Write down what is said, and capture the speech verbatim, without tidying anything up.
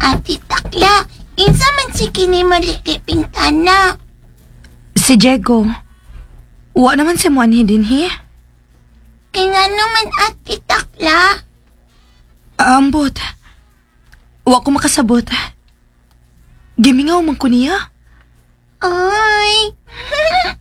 Ate Takla, insa man si kini maliki pintana. Si Diego. Wa naman si Muanhi din hi. Kingano man Ate Takla? Ambot. Wa ko makasabot. Gimingaw man ko niya. Ay.